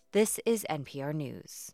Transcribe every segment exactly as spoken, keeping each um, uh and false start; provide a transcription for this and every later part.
This is N P R News.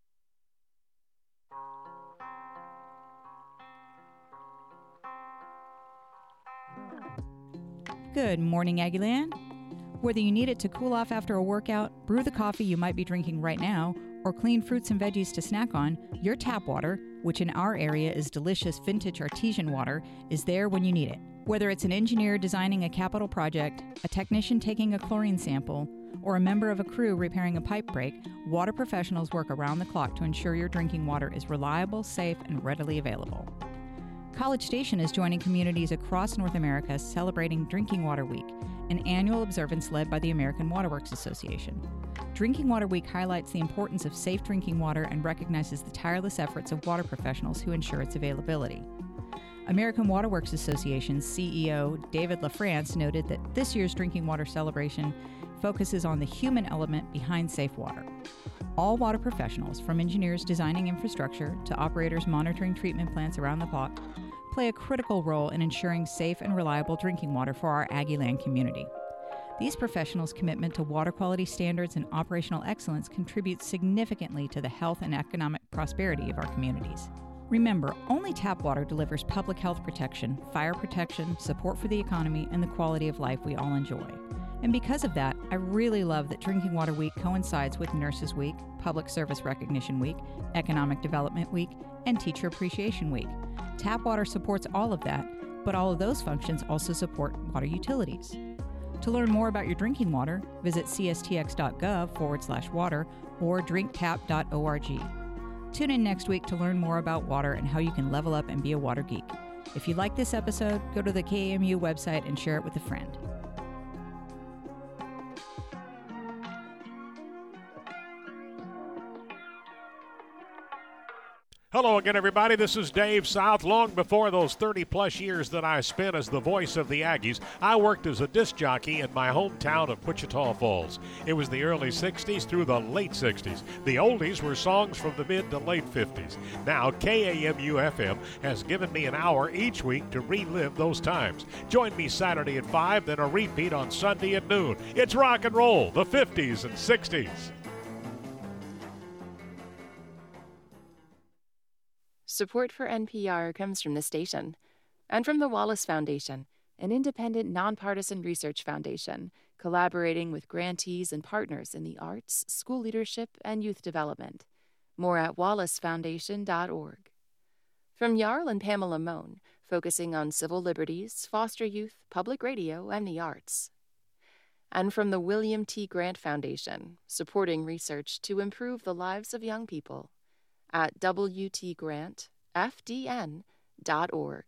Good morning, Aggieland. Whether you need it to cool off after a workout, brew the coffee you might be drinking right now, or clean fruits and veggies to snack on, your tap water, which in our area is delicious vintage artesian water, is there when you need it. Whether it's an engineer designing a capital project, a technician taking a chlorine sample, or a member of a crew repairing a pipe break, water professionals work around the clock to ensure your drinking water is reliable, safe, and readily available. College Station is joining communities across North America celebrating Drinking Water Week, an annual observance led by the American Water Works Association. Drinking Water Week highlights the importance of safe drinking water and recognizes the tireless efforts of water professionals who ensure its availability. American Water Works Association's C E O David LaFrance noted that this year's drinking water celebration focuses on the human element behind safe water. All water professionals, from engineers designing infrastructure to operators monitoring treatment plants around the clock, play a critical role in ensuring safe and reliable drinking water for our Aggieland community. These professionals' commitment to water quality standards and operational excellence contributes significantly to the health and economic prosperity of our communities. Remember, only tap water delivers public health protection, fire protection, support for the economy, and the quality of life we all enjoy. And because of that, I really love that Drinking Water Week coincides with Nurses Week, Public Service Recognition Week, Economic Development Week, and Teacher Appreciation Week. Tap water supports all of that, but all of those functions also support water utilities. To learn more about your drinking water, visit cstx.gov forward slash water or drinktap.org. Tune in next week to learn more about water and how you can level up and be a water geek. If you like this episode, go to the K A M U website and share it with a friend. Hello again, everybody. This is Dave South. Long before those thirty-plus years that I spent as the voice of the Aggies, I worked as a disc jockey in my hometown of Wichita Falls. It was the early sixties through the late sixties. The oldies were songs from the mid to late fifties. Now, K A M U F M has given me an hour each week to relive those times. Join me Saturday at five, then a repeat on Sunday at noon. It's rock and roll, the fifties and sixties. Support for N P R comes from the station and from the Wallace Foundation, an independent, nonpartisan research foundation collaborating with grantees and partners in the arts, school leadership, and youth development. More at wallace foundation dot org. From Jarl and Pamela Mohn, focusing on civil liberties, foster youth, public radio, and the arts. And from the William T. Grant Foundation, supporting research to improve the lives of young people. At w t grant f d n dot org.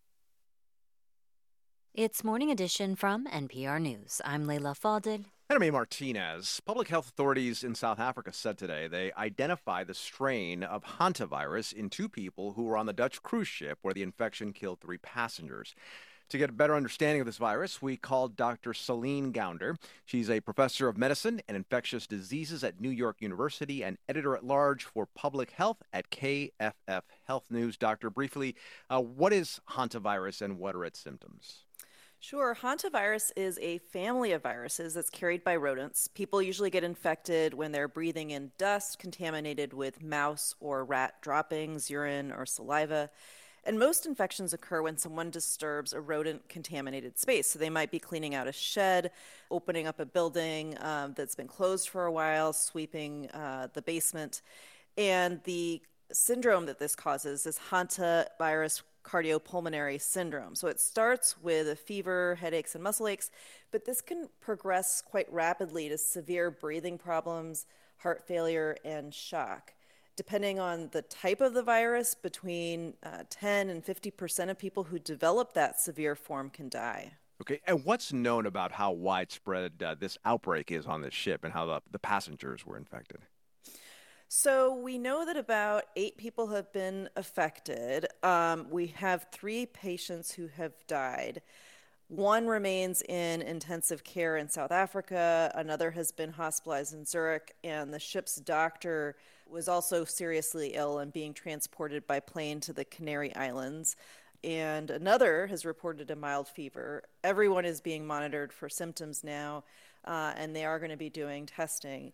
It's Morning Edition from N P R News. I'm Leila Fadel. Enemy Martinez. Public health authorities in South Africa said today they identified the strain of hantavirus in two people who were on the Dutch cruise ship where the infection killed three passengers. To get a better understanding of this virus, we called Doctor Celine Gounder. She's a professor of medicine and infectious diseases at New York University and editor-at-large for public health at K F F Health News. Doctor, briefly, uh, what is hantavirus and what are its symptoms? Sure. Hantavirus is a family of viruses that's carried by rodents. People usually get infected when they're breathing in dust contaminated with mouse or rat droppings, urine, or saliva. And most infections occur when someone disturbs a rodent-contaminated space. So they might be cleaning out a shed, opening up a building um, that's been closed for a while, sweeping uh, the basement. And the syndrome that this causes is hantavirus cardiopulmonary syndrome. So it starts with a fever, headaches, and muscle aches, but this can progress quite rapidly to severe breathing problems, heart failure, and shock. Depending on the type of the virus, between uh, ten and fifty percent of people who develop that severe form can die. Okay, and what's known about how widespread uh, this outbreak is on this ship and how the, the passengers were infected? So we know that about eight people have been affected. Um, we have three patients who have died. One remains in intensive care in South Africa. Another has been hospitalized in Zurich, and the ship's doctor was also seriously ill and being transported by plane to the Canary Islands. And another has reported a mild fever. Everyone is being monitored for symptoms now, uh, and they are going to be doing testing.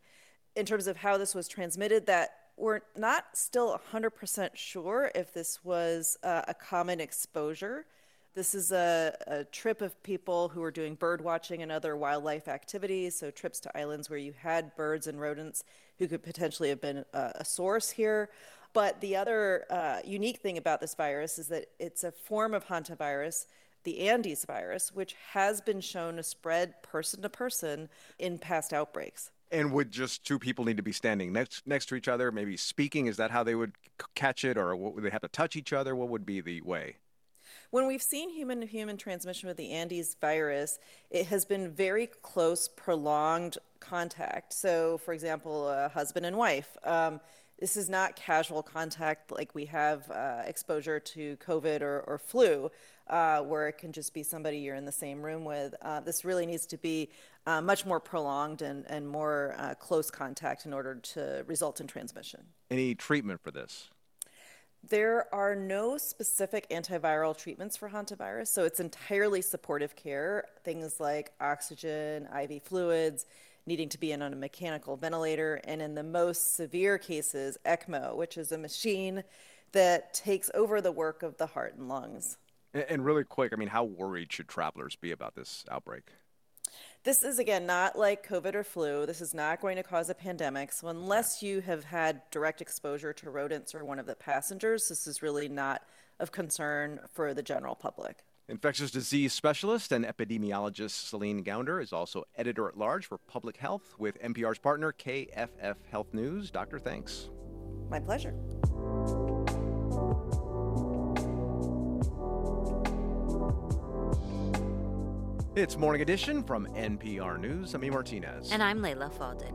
in terms of how this was transmitted, that we're not still one hundred percent sure if this was uh, a common exposure. This is a, a trip of people who were doing bird watching and other wildlife activities, so trips to islands where you had birds and rodents who could potentially have been a, a source here. But the other uh, unique thing about this virus is that it's a form of hantavirus, the Andes virus, which has been shown to spread person to person in past outbreaks. And would just two people need to be standing next next to each other, maybe speaking? Is that how they would c- catch it, or would they have to touch each other? What would be the way? When we've seen human-to-human transmission with the Andes virus, it has been very close, prolonged contact. So, for example, a husband and wife. Um, this is not casual contact like we have uh, exposure to COVID or, or flu, uh, where it can just be somebody you're in the same room with. Uh, this really needs to be uh, much more prolonged and, and more uh, close contact in order to result in transmission. Any treatment for this? There are no specific antiviral treatments for hantavirus, so it's entirely supportive care, things like oxygen, I V fluids, needing to be in on a mechanical ventilator, and in the most severe cases, ECMO, which is a machine that takes over the work of the heart and lungs. And really quick, I mean, how worried should travelers be about this outbreak? This is, again, not like COVID or flu. This is not going to cause a pandemic. So unless you have had direct exposure to rodents or one of the passengers, this is really not of concern for the general public. Infectious disease specialist and epidemiologist Celine Gounder is also editor-at-large for Public Health with N P R's partner, K F F Health News. Doctor, thanks. My pleasure. It's Morning Edition from N P R News. I'm E. Martinez. And I'm Leila Fadel.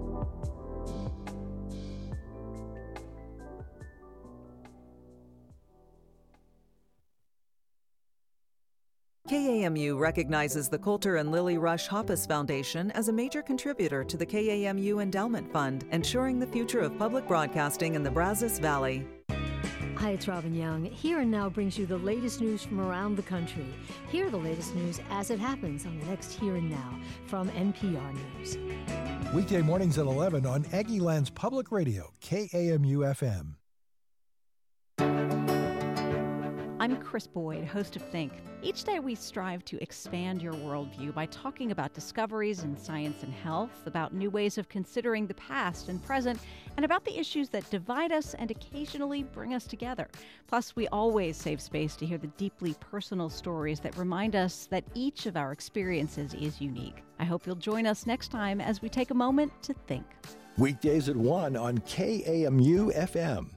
K A M U recognizes the Coulter and Lily Rush Hoppus Foundation as a major contributor to the K A M U Endowment Fund, ensuring the future of public broadcasting in the Brazos Valley. Hi, it's Robin Young. Here and Now brings you the latest news from around the country. Hear the latest news as it happens on the next Here and Now from N P R News. Weekday mornings at eleven on Aggieland's Public Radio, K A M U F M. I'm Chris Boyd, host of Think. Each day we strive to expand your worldview by talking about discoveries in science and health, about new ways of considering the past and present, and about the issues that divide us and occasionally bring us together. Plus, we always save space to hear the deeply personal stories that remind us that each of our experiences is unique. I hope you'll join us next time as we take a moment to think. Weekdays at one on K A M U F M.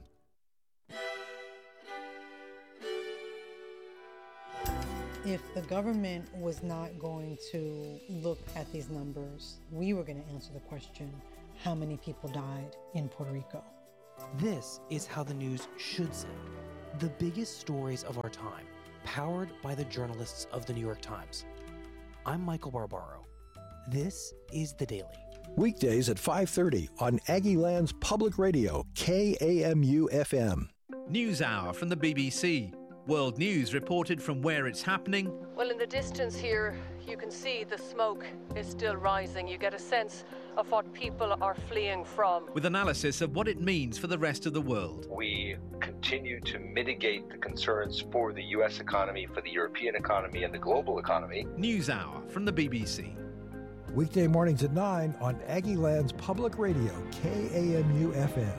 If the government was not going to look at these numbers, we were going to answer the question, how many people died in Puerto Rico? This is how the news should sound. The biggest stories of our time, powered by the journalists of the New York Times. I'm Michael Barbaro. This is The Daily. Weekdays at five thirty on Aggieland's Public Radio, K A M U F M. News Hour from the B B C. World News reported from where it's happening. Well, in the distance here, you can see the smoke is still rising. You get a sense of what people are fleeing from. With analysis of what it means for the rest of the world. We continue to mitigate the concerns for the U S economy, for the European economy, and the global economy. News Hour from the B B C. Weekday mornings at nine on Aggieland's Public Radio, K A M U F M.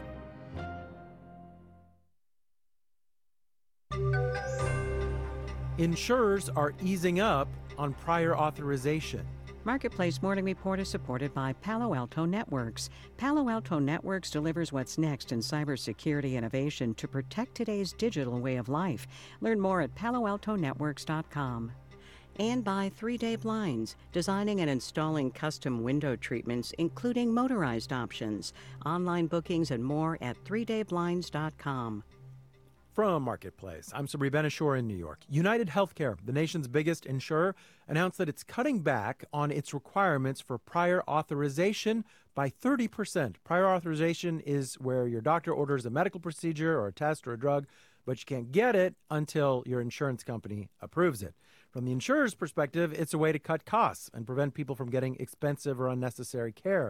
Insurers are easing up on prior authorization. Marketplace Morning Report is supported by Palo Alto Networks. Palo Alto Networks delivers what's next in cybersecurity innovation to protect today's digital way of life. Learn more at palo alto networks dot com. And by three day Blinds, designing and installing custom window treatments, including motorized options. Online bookings and more at three day blinds dot com. From Marketplace, I'm Sabri Benishore in New York. United Healthcare, the nation's biggest insurer, announced that it's cutting back on its requirements for prior authorization by thirty percent. Prior authorization is where your doctor orders a medical procedure or a test or a drug, but you can't get it until your insurance company approves it. From the insurer's perspective, it's a way to cut costs and prevent people from getting expensive or unnecessary care.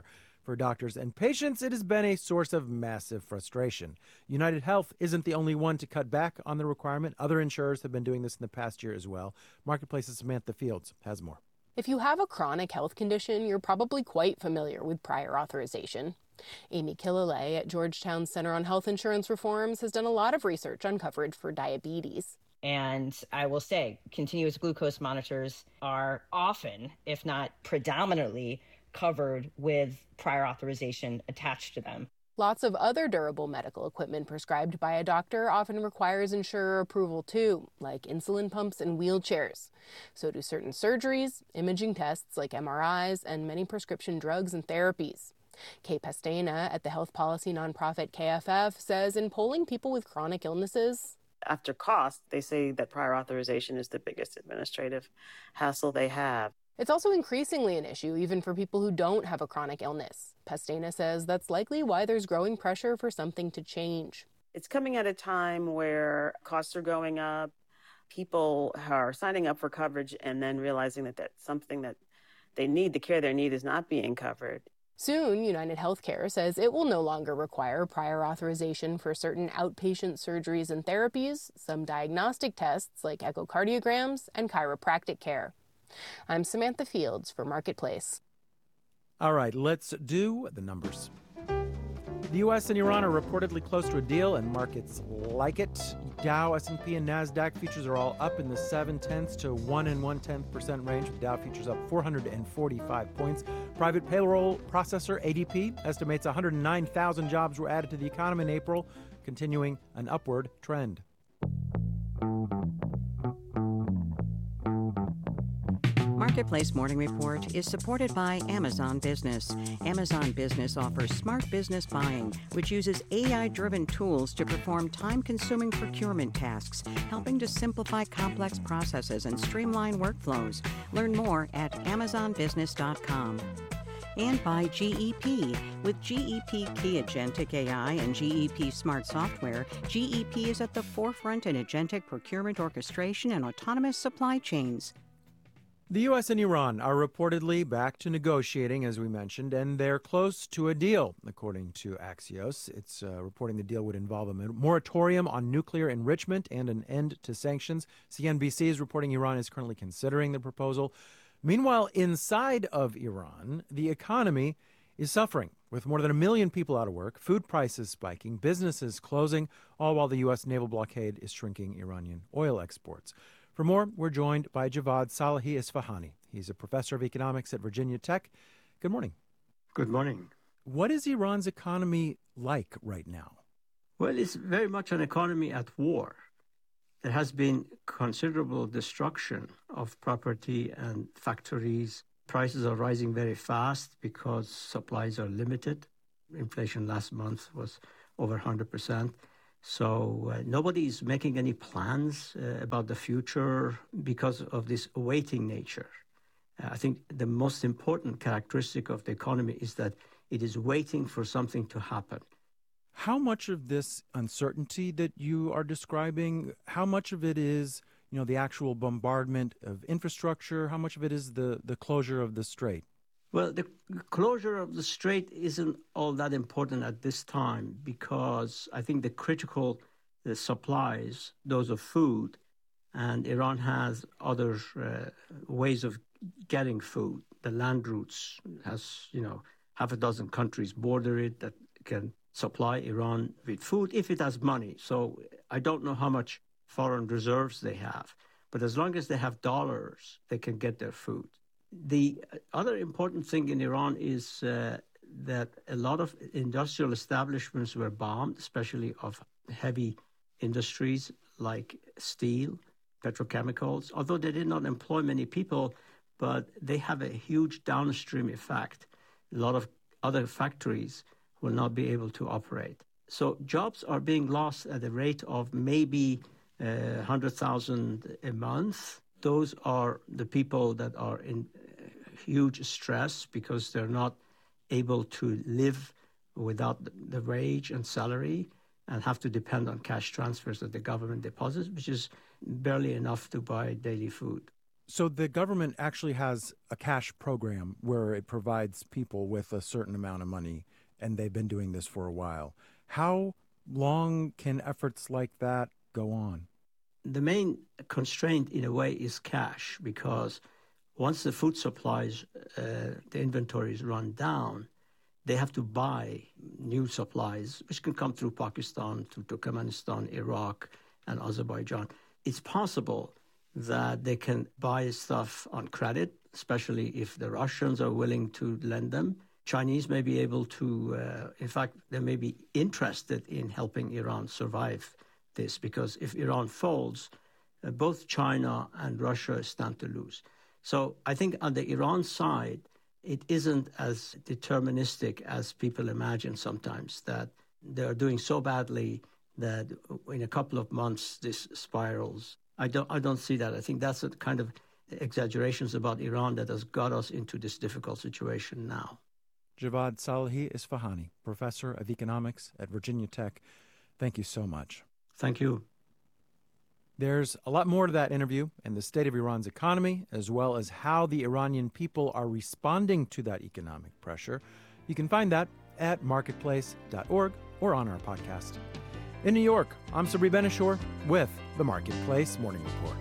For doctors and patients, it has been a source of massive frustration. United Health isn't the only one to cut back on the requirement. Other insurers have been doing this in the past year as well. Marketplace's Samantha Fields has more. If you have a chronic health condition, you're probably quite familiar with prior authorization. Amy Killalay at Georgetown Center on Health Insurance Reforms has done a lot of research on coverage for diabetes. And I will say, continuous glucose monitors are often, if not predominantly, covered with prior authorization attached to them. Lots of other durable medical equipment prescribed by a doctor often requires insurer approval too, like insulin pumps and wheelchairs. So do certain surgeries, imaging tests like M R Is, and many prescription drugs and therapies. Kay Pastena at the health policy nonprofit K F F says in polling people with chronic illnesses, after cost, they say that prior authorization is the biggest administrative hassle they have. It's also increasingly an issue even for people who don't have a chronic illness. Pastena says that's likely why there's growing pressure for something to change. It's coming at a time where costs are going up, people are signing up for coverage and then realizing that that's something that they need, the care they need, is not being covered. Soon, United Healthcare says it will no longer require prior authorization for certain outpatient surgeries and therapies, some diagnostic tests like echocardiograms, and chiropractic care. I'm Samantha Fields for Marketplace. All right, let's do the numbers. The U S and Iran are reportedly close to a deal, and markets like it. Dow, S and P, and NASDAQ futures are all up in the seven tenths to one and one tenth percent range. The Dow futures up four hundred forty-five points. Private payroll processor A D P estimates one hundred nine thousand jobs were added to the economy in April, continuing an upward trend. Marketplace Morning Report is supported by Amazon Business. Amazon Business offers smart business buying, which uses A I-driven tools to perform time-consuming procurement tasks, helping to simplify complex processes and streamline workflows. Learn more at amazon business dot com. And by G E P. With G E P Key Agentic A I and G E P Smart Software, G E P is at the forefront in agentic procurement orchestration and autonomous supply chains. The U S and Iran are reportedly back to negotiating, as we mentioned, and they're close to a deal, according to Axios. It's uh, reporting the deal would involve a moratorium on nuclear enrichment and an end to sanctions. C N B C is reporting Iran is currently considering the proposal. Meanwhile, inside of Iran, the economy is suffering, with more than a million people out of work, food prices spiking, businesses closing, all while the U S naval blockade is shrinking Iranian oil exports. For more, we're joined by Javad Salehi Isfahani. He's a professor of economics at Virginia Tech. Good morning. Good morning. What is Iran's economy like right now? Well, it's very much an economy at war. There has been considerable destruction of property and factories. Prices are rising very fast because supplies are limited. Inflation last month was over one hundred percent. So uh, nobody is making any plans uh, about the future because of this waiting nature. Uh, I think the most important characteristic of the economy is that it is waiting for something to happen. How much of this uncertainty that you are describing, how much of it is, you know, the actual bombardment of infrastructure? How much of it is the, the closure of the strait? Well, the closure of the strait isn't all that important at this time because I think the critical the supplies, those of food, and Iran has other uh, ways of getting food. The land routes has, you know, half a dozen countries border it that can supply Iran with food if it has money. So I don't know how much foreign reserves they have, but as long as they have dollars, they can get their food. The other important thing in Iran is uh, that a lot of industrial establishments were bombed, especially of heavy industries like steel, petrochemicals, although they did not employ many people, but they have a huge downstream effect. A lot of other factories will not be able to operate. So jobs are being lost at a rate of maybe uh, one hundred thousand a month. Those are the people that are in huge stress because they're not able to live without the wage and salary and have to depend on cash transfers that the government deposits, which is barely enough to buy daily food. So the government actually has a cash program where it provides people with a certain amount of money, and they've been doing this for a while. How long can efforts like that go on? The main constraint, in a way, is cash, because once the food supplies, uh, the inventories run down, they have to buy new supplies, which can come through Pakistan, through Turkmenistan, Iraq, and Azerbaijan. It's possible that they can buy stuff on credit, especially if the Russians are willing to lend them. Chinese may be able to, uh, in fact, they may be interested in helping Iran survive this, because if Iran falls, uh, both China and Russia stand to lose. So I think on the Iran side, it isn't as deterministic as people imagine sometimes, that they're doing so badly that in a couple of months this spirals. I don't, I don't see that. I think that's the kind of exaggerations about Iran that has got us into this difficult situation now. Javad Salehi Isfahani, professor of economics at Virginia Tech. Thank you so much. Thank you. There's a lot more to that interview and the state of Iran's economy, as well as how the Iranian people are responding to that economic pressure. You can find that at marketplace dot org or on our podcast. In New York, I'm Sabri Benishore with the Marketplace Morning Report.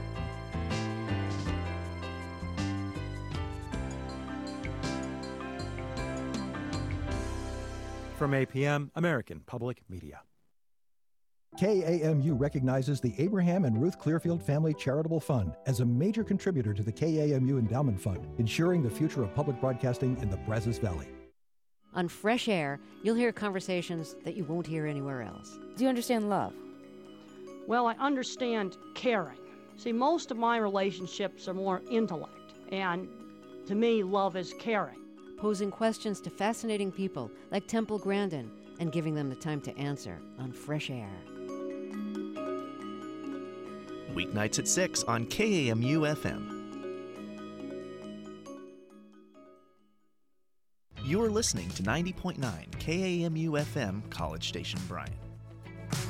From A P M, American Public Media. K A M U recognizes the Abraham and Ruth Clearfield Family Charitable Fund as a major contributor to the K A M U Endowment Fund, ensuring the future of public broadcasting in the Brazos Valley. On Fresh Air, you'll hear conversations that you won't hear anywhere else. Do you understand love? Well, I understand caring. See, most of my relationships are more intellect, and to me, love is caring. Posing questions to fascinating people like Temple Grandin and giving them the time to answer on Fresh Air. Weeknights at six on K A M U F M. You're listening to ninety point nine K A M U F M, College Station, Bryan.